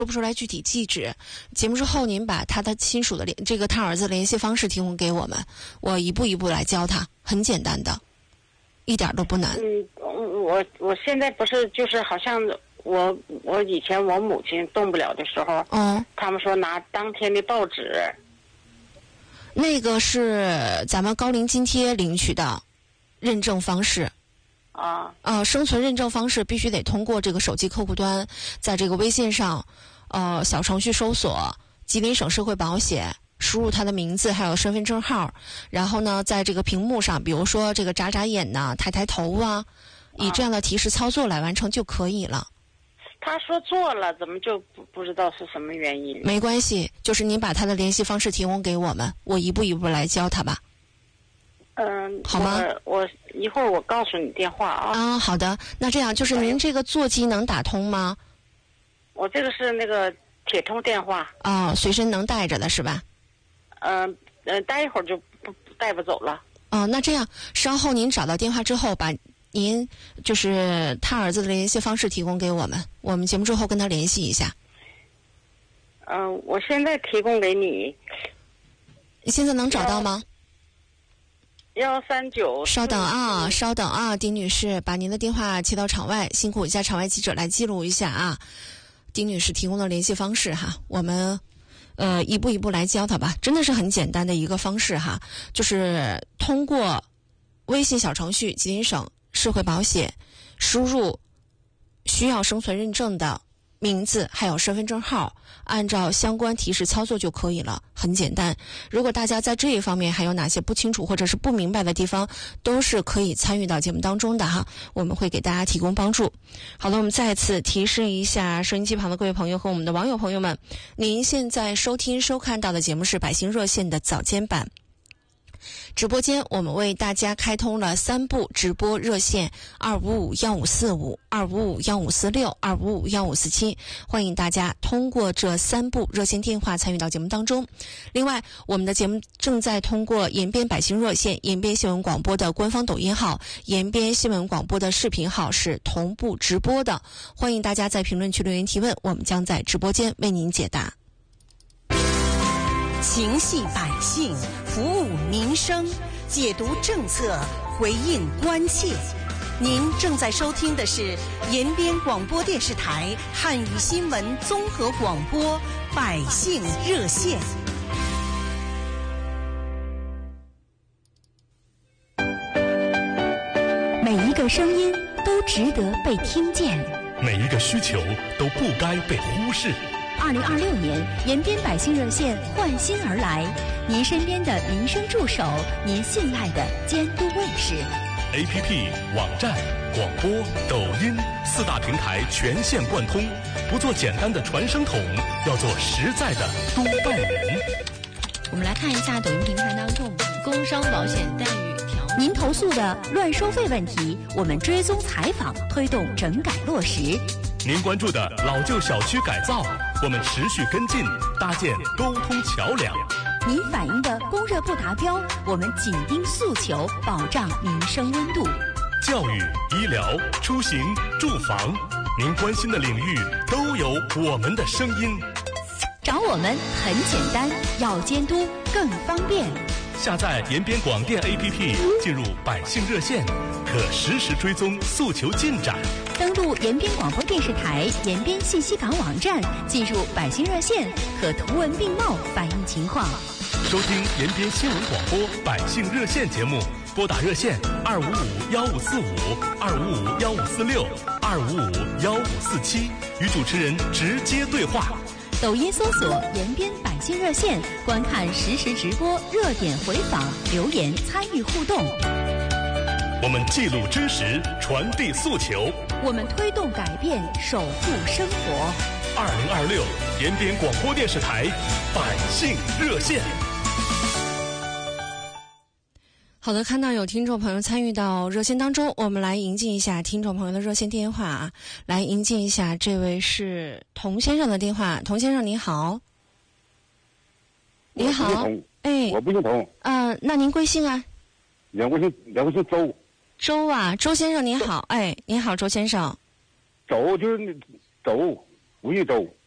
说不出来具体地址。节目之后您把他的亲属的他儿子的联系方式提供给我们，我一步一步来教他，很简单的，一点都不难。 我现在不是就是好像我以前我母亲动不了的时候，他们说拿当天的报纸， 那个是咱们高龄津贴领取的认证方式。生存认证方式必须得通过这个手机客户端，在这个微信上，小程序搜索吉林省社会保险，输入他的名字还有身份证号，然后呢，在这个屏幕上，比如说这个眨眨眼呐、抬头啊，以这样的提示操作来完成就可以了。 他说做了，怎么就不知道是什么原因？ 没关系，就是您把他的联系方式提供给我们，我一步一步来教他吧。好吗？ 我一会儿我告诉你电话啊。 好的。那这样就是您这个座机能打通吗？ 我这个是那个铁通电话。 随身能带着的是吧？ 待一会儿就带不走了。 那这样稍后您找到电话之后，把您就是他儿子的联系方式提供给我们，我们节目之后跟他联系一下。 我现在提供给你。 你现在能找到吗 ？139。 稍等啊，丁女士，把您的电话切到场外，辛苦一下场外记者来记录一下啊。丁女士提供的联系方式哈，我们一步一步来教她吧，真的是很简单的一个方式哈，就是通过微信小程序吉林省社会保险，输入需要生存认证的名字还有身份证号，按照相关提示操作就可以了，很简单。如果大家在这一方面还有哪些不清楚或者是不明白的地方，都是可以参与到节目当中的哈，我们会给大家提供帮助。好的，我们再次提示一下收音机旁的各位朋友和我们的网友朋友们，您现在收看到的节目是百姓热线的早间版。直播间我们为大家开通了3部直播热线2551545、2551546、2551547，欢迎大家通过这3部热线电话参与到节目当中。另外，我们的节目正在通过延边百姓热线、延边新闻广播的官方抖音号、延边新闻广播的视频号是同步直播的，欢迎大家在评论区留言提问，我们将在直播间为您解答。 情系百姓，服务民生，解读政策，回应关切。您正在收听的是延边广播电视台汉语新闻综合广播百姓热线。 每一个声音都值得被听见， 每一个需求都不该被忽视。 2026年，延边百姓热线焕新而来，您身边的民生助手，您信赖的监督卫士。 APP、网站、广播、抖音4大平台全线贯通，不做简单的传声筒，要做实在的督办人。 我们来看一下抖音平台当中，工伤保险待遇条目。 您投诉的乱收费问题，我们追踪采访，推动整改落实。 您关注的老旧小区改造，我们持续跟进，搭建沟通桥梁。 您反映的供热不达标，我们紧盯诉求，保障民生温度。 教育、医疗、出行、住房，您关心的领域都有我们的声音。 找我们很简单，要监督更方便。 下载延边广电 APP， 进入百姓热线，可实时追踪诉求进展。 登录延边广播电视台延边信息港网站，进入百姓热线，可图文并茂反映情况。 收听延边新闻广播百姓热线节目，拨打热线2551545、2551546、2551547，与主持人直接对话。 抖音搜索延边百姓热线，观看实时直播、热点回访、留言参与互动。 我们记录真实，传递诉求， 我们推动改变，守护生活。 2026延边广播电视台百姓热线。 好的，看到有听众朋友参与到热线当中，我们来迎进一下听众朋友的热线电话啊，来迎进一下，这位是童先生的电话。童先生你好。你好。 我不姓童。 那您贵姓啊？ 我姓周。 周啊，周先生您好。您好，周先生。 周就是周，吴玉周。